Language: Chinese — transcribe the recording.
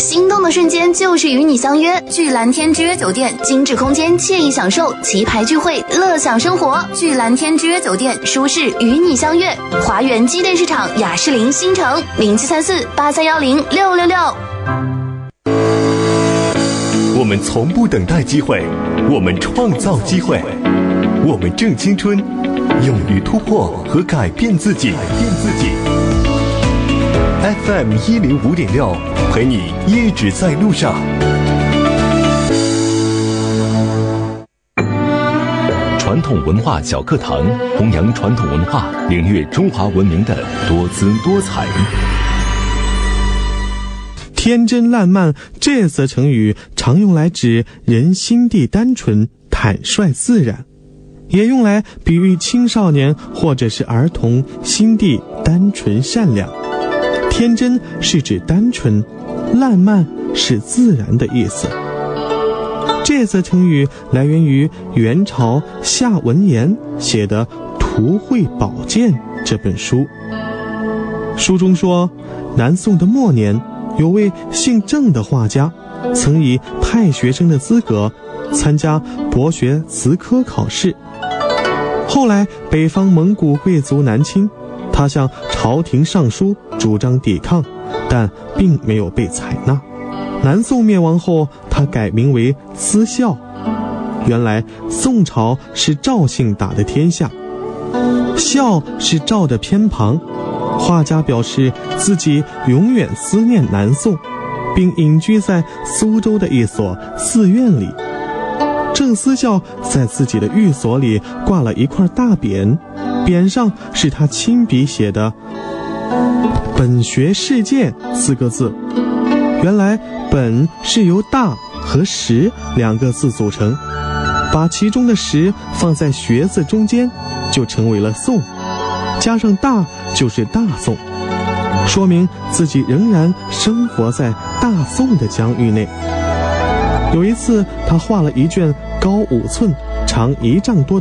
心动的瞬间就是与你相约，聚蓝天之约酒店，精致空间，惬意享受，棋牌聚会，乐享生活。聚蓝天之约酒店，舒适与你相约。华园机电市场雅士林新城073483106666。 我们从不等待机会，我们创造机会，我们正青春，勇于突破和改变自己。FM 105.6，陪你一直在路上。传统文化小课堂，弘扬传统文化，领略中华文明的多姿多彩。 天真烂漫这则成语常用来指人心地单纯、坦率自然，也用来比喻青少年或者是儿童心地单纯善良。天真是指单纯，烂漫是自然的意思。这则成语来源于元朝夏文言写的《图绘宝鉴》这本书。书中说，南宋的末年，有位姓郑的画家，曾以太学生的资格参加博学词科考试。后来北方蒙古贵族南侵，他向朝廷上书主张抵抗，但并没有被采纳。南宋灭亡后，他改名为思孝。原来宋朝是赵姓打的天下，孝是赵的偏旁。画家表示自己永远思念南宋，并隐居在苏州的一所寺院里。郑思孝在自己的寓所里挂了一块大匾，匾上是他亲笔写的“本学世界”4个字。原来本是由大和实2个字组成，把其中的实放在学字中间，就成为了宋，加上大就是大宋，说明自己仍然生活在大宋的疆域内。有一次他画了一卷高5寸、长1丈多